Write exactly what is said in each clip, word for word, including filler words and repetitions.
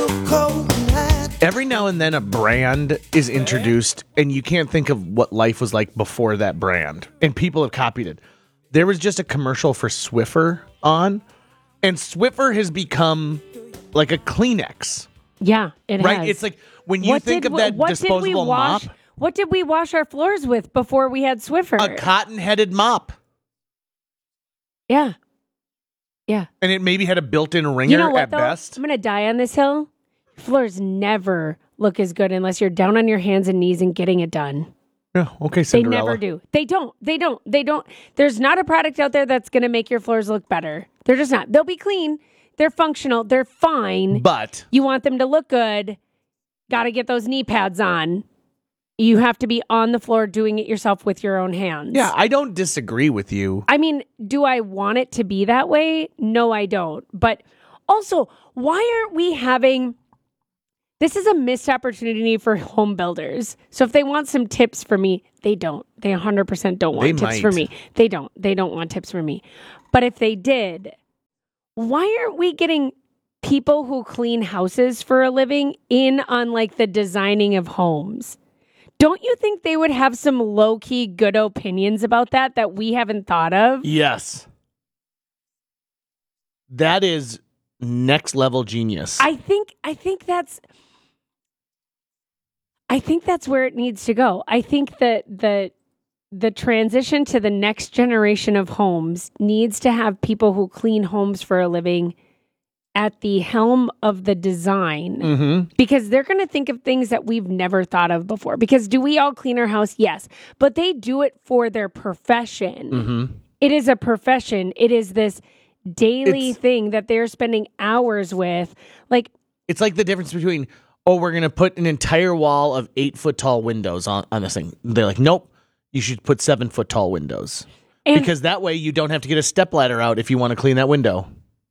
Every now and then a brand is introduced and you can't think of what life was like before that brand. And people have copied it. There was just a commercial for Swiffer on, and Swiffer has become like a Kleenex. Yeah, it right? has. It's like when you what think did, of that what disposable did we wash, mop. What did we wash our floors with before we had Swiffer? A cotton-headed mop. Yeah. Yeah. And it maybe had a built-in ringer you know what, at though? best. I'm going to die on this hill. Floors never look as good unless you're down on your hands and knees and getting it done. Yeah, okay, Cinderella. They never do. They don't. They don't. They don't. There's not a product out there that's going to make your floors look better. They're just not. They'll be clean. They're functional. They're fine. But you want them to look good. Got to get those knee pads on. You have to be on the floor doing it yourself with your own hands. yeah, I don't disagree with you. I mean, do I want it to be that way? No, I don't. But also, why aren't we having... This is a missed opportunity for home builders. So if they want some tips for me, they don't. They one hundred percent don't want They tips might. for me. They don't. They don't want tips for me. But if they did, why aren't we getting people who clean houses for a living in on like the designing of homes? Don't you think they would have some low-key good opinions about that that we haven't thought of? Yes. That is next level genius. I think I think that's I think that's where it needs to go. I think that the the transition to the next generation of homes needs to have people who clean homes for a living at the helm of the design, mm-hmm. because they're going to think of things that we've never thought of before. Because do we all clean our house? Yes. But they do it for their profession. Mm-hmm. It is a profession. It is this daily It's- thing that they're spending hours with. Like, It's like the difference between, oh, we're going to put an entire wall of eight foot tall windows on, on this thing. They're like, nope, you should put seven foot tall windows. and, Because that way you don't have to get a stepladder out if you want to clean that window.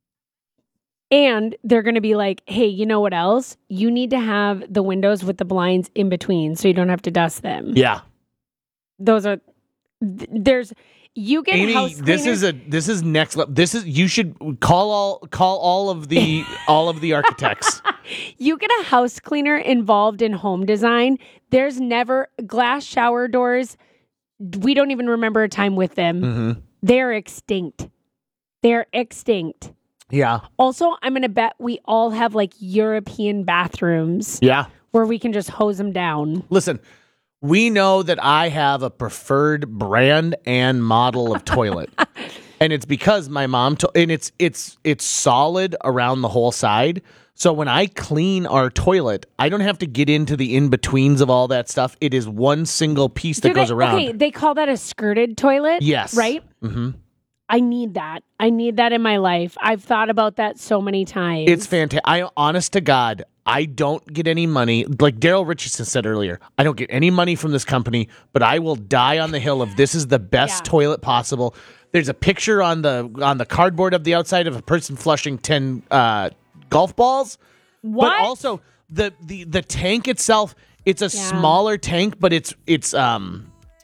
and they're going to be like, hey, you know what else? You need to have the windows with the blinds in between so you don't have to dust them. Yeah. Those are, th- there's, you get Amy, house this cleaners- is a this is next level. This is you should call all call all of the all of the architects. You get a house cleaner involved in home design. There's never glass shower doors. We don't even remember a time with them. Mm-hmm. They're extinct. They're extinct. Yeah. Also, I'm going to bet we all have like European bathrooms Yeah. where we can just hose them down. Listen, we know that I have a preferred brand and model of toilet. And it's because my mom to- and it's it's it's solid around the whole side. So when I clean our toilet, I don't have to get into the in-betweens of all that stuff. It is one single piece that Do goes they- around. Okay, they call that a skirted toilet. Yes. Right? Mm-hmm. I need that. I need that in my life. I've thought about that so many times. It's fantastic. I, honest to God, I don't get any money. Like Daryl Richardson said earlier, I don't get any money from this company, but I will die on the hill of this is the best Yeah. toilet possible. There's a picture on the on the cardboard of the outside of a person flushing ten uh, golf balls. What? But also the the the tank itself, it's a Yeah. smaller tank, but it's it's um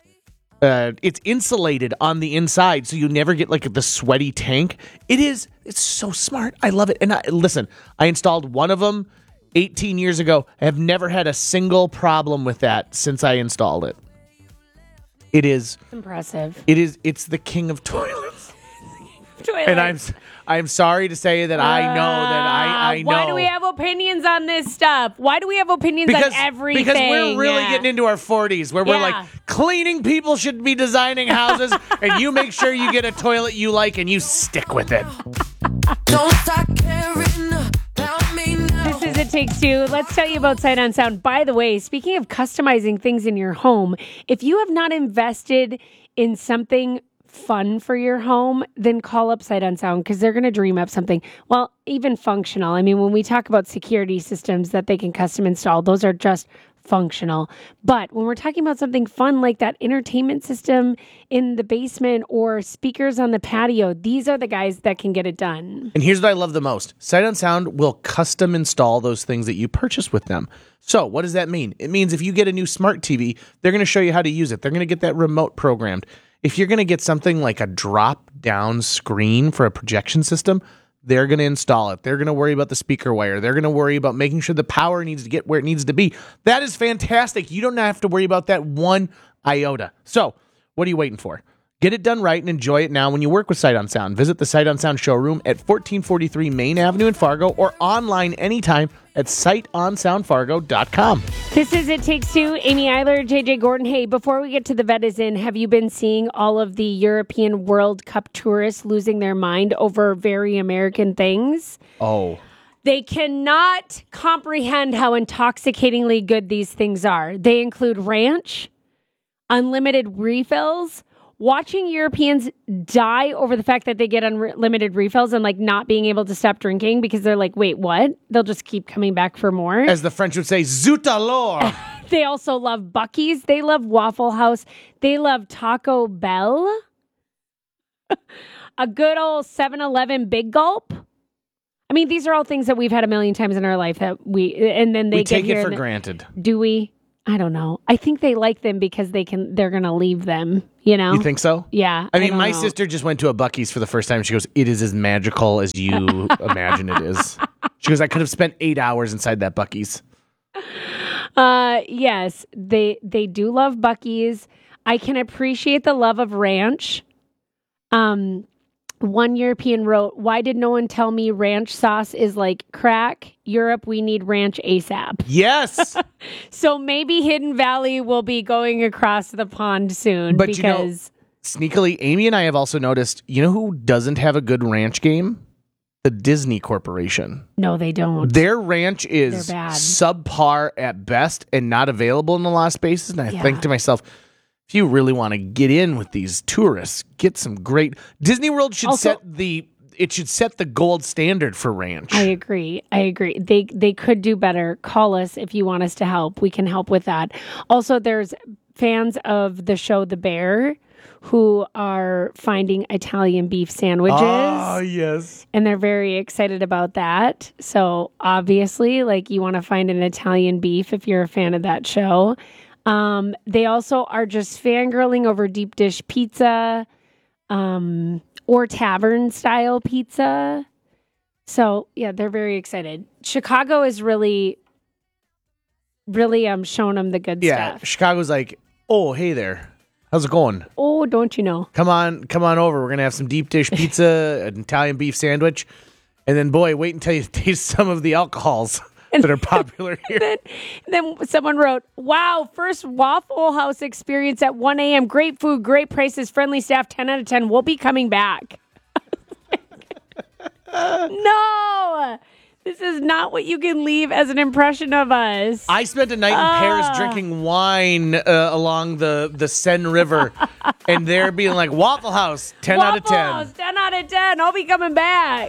uh it's insulated on the inside, so you never get like the sweaty tank. It is it's so smart. I love it. And I, listen, I installed one of them eighteen years ago. I have never had a single problem with that since I installed it. It is impressive. it is it's the king of toilets. Toilet. And I'm I'm sorry to say that I know that I I know. Why do we have opinions on this stuff? Why do we have opinions because, on everything? Because we're really Yeah. getting into our forties where we're Yeah. like, cleaning people should be designing houses, and you make sure you get a toilet you like and you stick with it. Don't stop caring about me now. This is It Takes Two. Let's tell you about Sight on Sound. By the way, speaking of customizing things in your home, if you have not invested in something fun for your home, then call up Sight on Sound because they're going to dream up something. Well, even functional. I mean, when we talk about security systems that they can custom install, those are just functional. But when we're talking about something fun like that entertainment system in the basement or speakers on the patio, these are the guys that can get it done. And here's what I love the most. Sight on Sound will custom install those things that you purchase with them. So what does that mean? It means if you get a new smart T V, they're going to show you how to use it. They're going to get that remote programmed. If you're going to get something like a drop-down screen for a projection system, They're going to install it. They're going to worry about the speaker wire. They're going to worry about making sure the power needs to get where it needs to be. That is fantastic. You don't have to worry about that one iota. So, what are you waiting for? Get it done right and enjoy it now when you work with Sight on Sound. Visit the Sight on Sound showroom at fourteen forty-three Main Avenue in Fargo or online anytime at sight on sound fargo dot com. This is It Takes Two. Amy Eiler, J J Gordon. Hey, before we get to the vet is in, have you been seeing all of the European World Cup tourists losing their mind over very American things? Oh. They cannot comprehend how intoxicatingly good these things are. They include ranch, unlimited refills. Watching Europeans die over the fact that they get unlimited refills and like not being able to stop drinking because they're like, wait, what? They'll just keep coming back for more. As the French would say, zut alors. They also love Buc-ee's. They love Waffle House. They love Taco Bell. A good old seven eleven Big Gulp. I mean, these are all things that we've had a million times in our life that we, and then they we get take here it for and, granted. Do we? I don't know. I think they like them because they can. They're going to leave them. You know? You think so? Yeah. I mean, I my know. sister just went to a Buc-ee's for the first time. She goes, "It is as magical as you imagine it is." She goes, "I could have spent eight hours inside that Buc-ee's." Uh, yes, they they do love Buc-ee's. I can appreciate the love of ranch. Um. One European wrote, "Why did no one tell me ranch sauce is like crack? Europe, we need ranch ASAP." Yes. So maybe Hidden Valley will be going across the pond soon. But because you know, sneakily, Amy and I have also noticed, you know who doesn't have a good ranch game? The Disney Corporation. No, they don't. Their ranch is They're bad. subpar at best and not available in a lot of spaces. And I Yeah. think to myself, if you really want to get in with these tourists, get some great Disney World should Also- set the it should set the gold standard for ranch. I agree. I agree. They they could do better. Call us if you want us to help. We can help with that. Also, there's fans of the show The Bear who are finding Italian beef sandwiches. Oh, yes. And they're very excited about that. So obviously, like, you want to find an Italian beef if you're a fan of that show. Um, they also are just fangirling over deep dish pizza, um, or tavern style pizza. So yeah, they're very excited. Chicago is really, really um showing them the good Yeah, stuff. Chicago's like, "Oh, hey there. How's it going? Oh, don't you know? Come on, come on over. We're going to have some deep dish pizza, an Italian beef sandwich. And then, boy, wait until you taste some of the alcohols that are popular here." then, then someone wrote, "Wow, first Waffle House experience at one a.m. Great food, great prices, friendly staff, ten out of ten. We'll be coming back." No, this is not what you can leave as an impression of us. I spent a night in Ah. Paris drinking wine uh, along the, the Seine River, and they're being like, "Waffle House, ten out of Waffle ten. House, ten out of ten. I'll be coming back.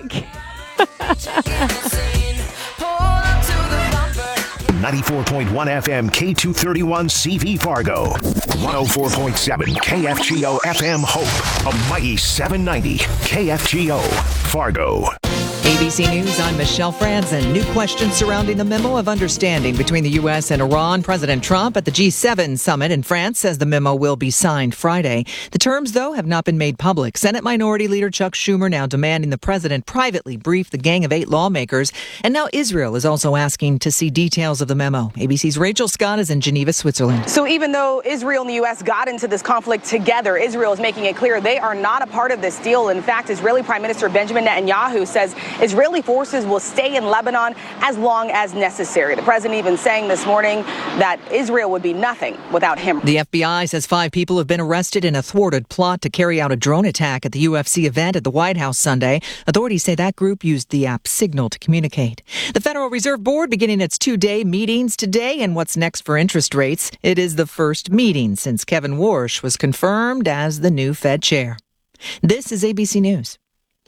ninety-four point one F M K two thirty-one C V Fargo. one oh four point seven K F G O F M Hope. A mighty seven ninety K F G O Fargo. A B C News, I'm Michelle Franzen. New questions surrounding the memo of understanding between the U S and Iran. President Trump at the G seven summit in France says the memo will be signed Friday. The terms, though, have not been made public. Senate Minority Leader Chuck Schumer now demanding the president privately brief the gang of eight lawmakers. And now Israel is also asking to see details of the memo. A B C's Rachel Scott is in Geneva, Switzerland. So even though Israel and the U S got into this conflict together, Israel is making it clear they are not a part of this deal. In fact, Israeli Prime Minister Benjamin Netanyahu says Israeli forces will stay in Lebanon as long as necessary. The president even saying this morning that Israel would be nothing without him. The F B I says five people have been arrested in a thwarted plot to carry out a drone attack at the U F C event at the White House Sunday. Authorities say that group used the app Signal to communicate. The Federal Reserve Board beginning its two-day meetings today, and what's next for interest rates? It is the first meeting since Kevin Warsh was confirmed as the new Fed chair. This is A B C News.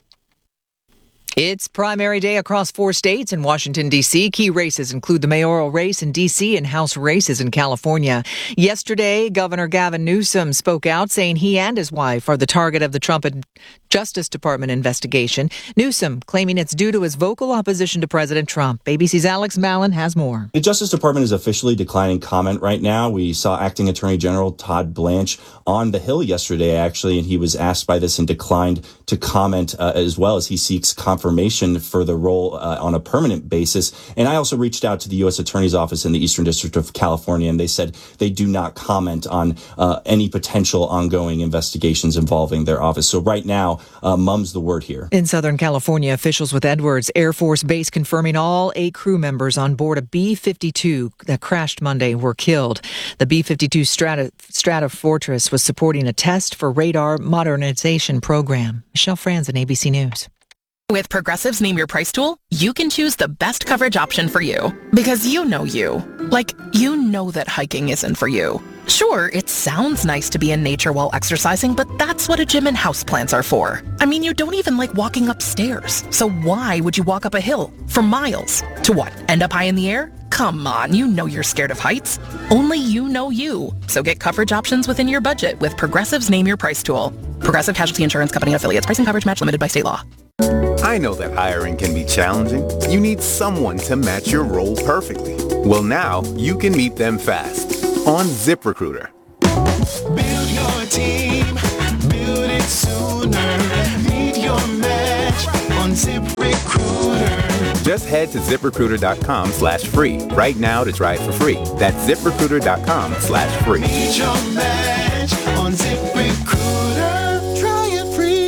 It's primary day across four states in Washington, D C. Key races include the mayoral race in D C and House races in California. Yesterday, Governor Gavin Newsom spoke out saying he and his wife are the target of the Trump ad- Justice Department investigation. Newsom claiming it's due to his vocal opposition to President Trump. A B C's Alex Mallon has more. The Justice Department is officially declining comment right now. We saw Acting Attorney General Todd Blanche on the Hill yesterday, actually, and he was asked by this and declined to comment uh, as well as he seeks confirmation for the role uh, on a permanent basis. And I also reached out to the U S Attorney's Office in the Eastern District of California, and they said they do not comment on uh, any potential ongoing investigations involving their office. So right now, Uh, mum's the word here. In Southern California, officials with Edwards Air Force Base confirming all eight crew members on board a B fifty-two that crashed Monday were killed. The B fifty-two Strata, Strata Fortress was supporting a test for radar modernization program. Michelle Franzen, A B C News. With Progressive's Name Your Price tool, you can choose the best coverage option for you. Because you know you. Like, you know that hiking isn't for you. Sure, it sounds nice to be in nature while exercising, but that's what a gym and houseplants are for. I mean, you don't even like walking upstairs. So why would you walk up a hill for miles? To what, end up high in the air? Come on, you know you're scared of heights. Only you know you. So get coverage options within your budget with Progressive's Name Your Price tool. Progressive Casualty Insurance Company affiliates. Pricing coverage match limited by state law. I know that hiring can be challenging. You need someone to match your role perfectly. Well, now you can meet them fast on ZipRecruiter. Build your team, build it sooner. Meet your match on ZipRecruiter. Just head to ZipRecruiter.com slash free right now to try it for free. That's ZipRecruiter.com slash free. Meet your match on ZipRecruiter. Try it free.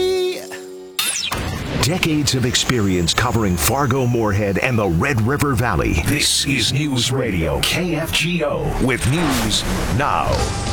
Decades of experience covering Fargo, Moorhead, and the Red River Valley. This is News Radio K F G O with news now.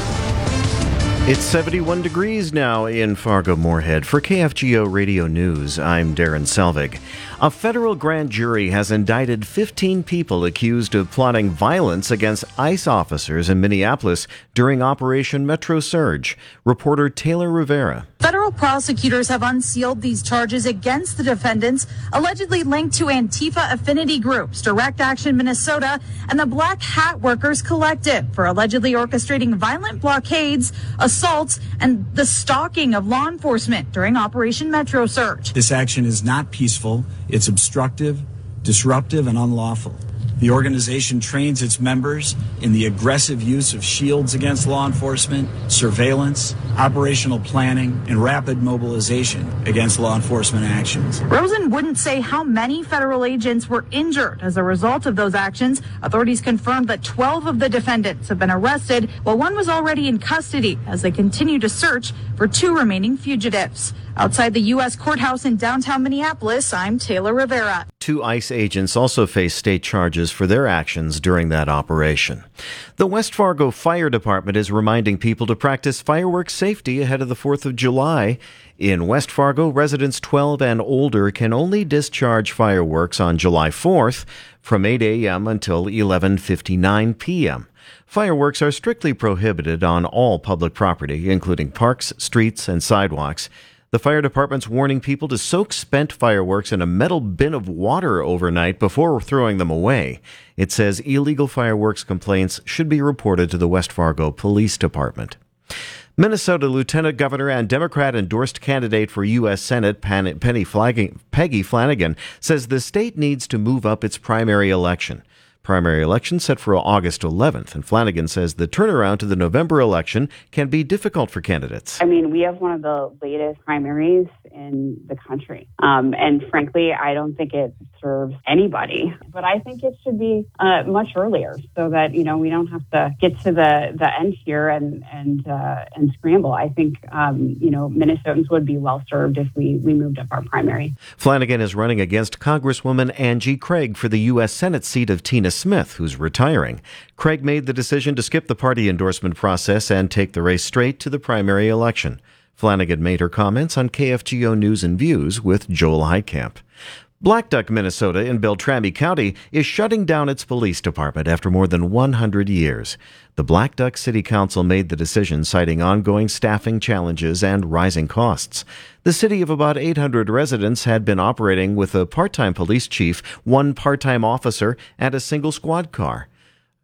It's seventy-one degrees now in Fargo, Moorhead. For K F G O Radio News, I'm Darren Selvig. A federal grand jury has indicted fifteen people accused of plotting violence against ICE officers in Minneapolis during Operation Metro Surge. Reporter Taylor Rivera. Federal prosecutors have unsealed these charges against the defendants, allegedly linked to Antifa affinity groups, Direct Action Minnesota, and the Black Hat Workers Collective for allegedly orchestrating violent blockades, assaults, and the stalking of law enforcement during Operation Metro Surge. This action is not peaceful. It's obstructive, disruptive, and unlawful. The organization trains its members in the aggressive use of shields against law enforcement, surveillance, operational planning, and rapid mobilization against law enforcement actions. Rosen wouldn't say how many federal agents were injured as a result of those actions. Authorities confirmed that twelve of the defendants have been arrested, while one was already in custody as they continue to search for two remaining fugitives. Outside the U S courthouse in downtown Minneapolis, I'm Taylor Rivera. Two ICE agents also face state charges for their actions during that operation. The West Fargo Fire Department is reminding people to practice fireworks safety ahead of the fourth of July. In West Fargo, residents twelve and older can only discharge fireworks on July fourth from eight a.m. until eleven fifty-nine p.m. Fireworks are strictly prohibited on all public property, including parks, streets, and sidewalks. The fire department's warning people to soak spent fireworks in a metal bin of water overnight before throwing them away. It says illegal fireworks complaints should be reported to the West Fargo Police Department. Minnesota Lieutenant Governor and Democrat-endorsed candidate for U S Senate Penny Flag- Peggy Flanagan says the state needs to move up its primary election. Primary election set for August eleventh, and Flanagan says the turnaround to the November election can be difficult for candidates. I mean, we have one of the latest primaries in the country, um, and frankly, I don't think it serves anybody. But I think it should be uh, much earlier, so that you know we don't have to get to the, the end here and and uh, and scramble. I think um, you know Minnesotans would be well served if we we moved up our primary. Flanagan is running against Congresswoman Angie Craig for the U S Senate seat of Tina Smith, who's retiring. Craig made the decision to skip the party endorsement process and take the race straight to the primary election. Flanagan made her comments on K F G O News and Views with Joel Heitkamp. Black Duck, Minnesota, in Beltrami County, is shutting down its police department after more than one hundred years. The Black Duck City Council made the decision, citing ongoing staffing challenges and rising costs. The city of about eight hundred residents had been operating with a part-time police chief, one part-time officer, and a single squad car.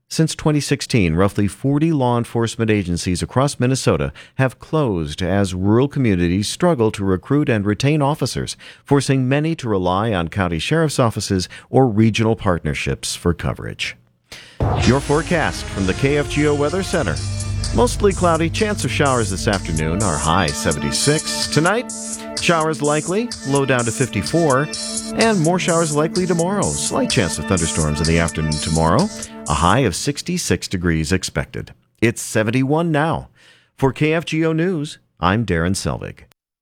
Since twenty sixteen, roughly forty law enforcement agencies across Minnesota have closed as rural communities struggle to recruit and retain officers, forcing many to rely on county sheriff's offices or regional partnerships for coverage. Your forecast from the K F G O Weather Center. Mostly cloudy, chance of showers this afternoon, our high seventy-six. Tonight, showers likely, low down to fifty-four, and more showers likely tomorrow. Slight chance of thunderstorms in the afternoon tomorrow, a high of sixty-six degrees expected. It's seventy-one now. For K F G O News, I'm Darren Selvig.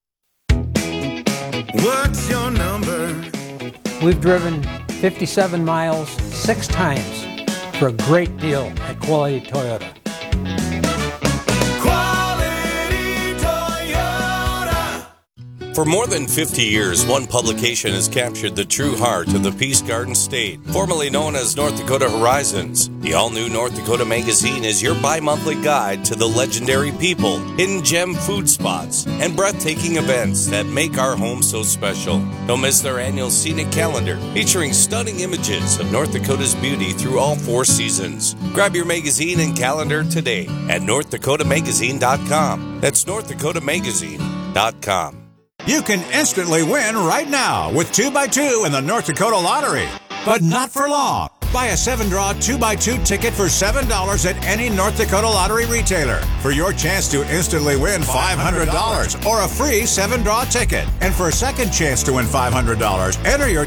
What's your number? We've driven fifty-seven miles six times for a great deal at Quality Toyota. For more than fifty years, one publication has captured the true heart of the Peace Garden State, formerly known as North Dakota Horizons. The all-new North Dakota Magazine is your bi-monthly guide to the legendary people, hidden gem food spots, and breathtaking events that make our home so special. Don't miss their annual scenic calendar, featuring stunning images of North Dakota's beauty through all four seasons. Grab your magazine and calendar today at north dakota magazine dot com. That's north dakota magazine dot com. You can instantly win right now with two by two in the North Dakota Lottery. But not for long. Buy a seven-draw two by two ticket for seven dollars at any North Dakota Lottery retailer for your chance to instantly win five hundred dollars or a free seven-draw ticket. And for a second chance to win five hundred dollars, enter your